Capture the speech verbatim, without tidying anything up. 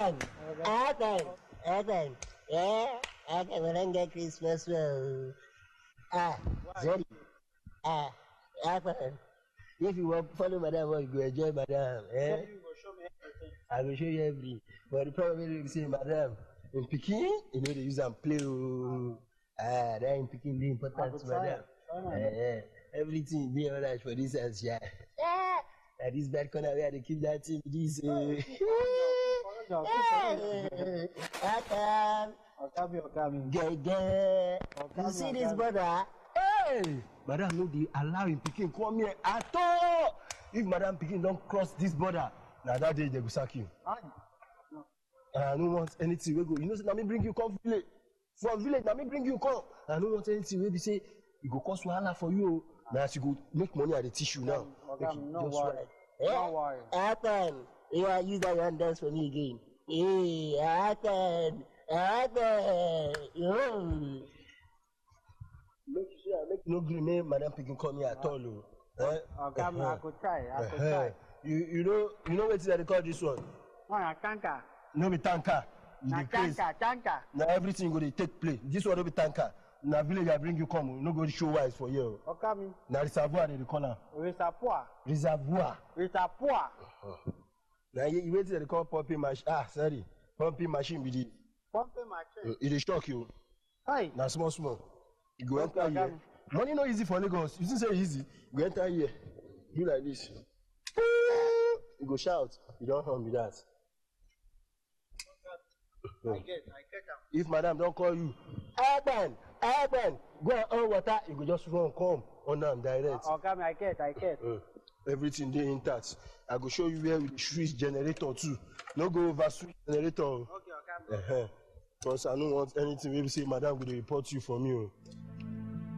Adam, Adam, Adam. Yeah, Adam, we don't get Christmas well. Ah, sorry. Ah, Adam. If you want to follow Madam, well, you go enjoy Madam. Eh? You go show me everything. I will show you everything. But the problem is, you say, Madam, in Peking, you know they use and play. Oh. Ah, that in Peking, the important, Madam. Eh, everything be alright for this house, yeah. Yeah. That this bad corner where they keep that thing. This. Uh, Adam. Okabi, Okabi. Gege. You see this brother? Hey, Madam, no, they allow him Peking come here at all. If Madam Peking don't cross this border, now that day they will sack you. No. I don't want anything. We go. You know, let me bring you come village. From village, let me bring you come. I don't want anything. We say you go cost wahala for you. Now you go make money at the tissue now. Okay, no worry. No worry. Happen. You are use that one dance for me again. Hey, happen. Happen. Yo. Make sure make no green name Madam Peking come here at all. Eh? Okay, I could try. I could try. You you know you know what they call this one? One a tanker. No be tanker. Na tanker, tanker. Now everything go to take place. This one no be tanker. Na village I bring you come. No go show wise for you. Okabi. Na reservoir they call am. Reservoir. Reservoir. Reservoir. Now you wait till they call pumping machine. Ah, sorry. Pumping machine be the. Pumping machine. It dey shock you. Hi. Na small small. You go enter here. Money no easy for Lagos. You see say easy. You go enter here. Do like this. You go shout. You don't hum with that. I get, I get am. If Madam don't call you, Urban, Urban, go and on water. You go just run come on am direct. Okay, I get, I get. Uh, everything dey intact. I go show you where we switch generator too. No go over switch generator. Okay, okay. Uh-huh. Because I don't want anything. Maybe say Madam will report you for me.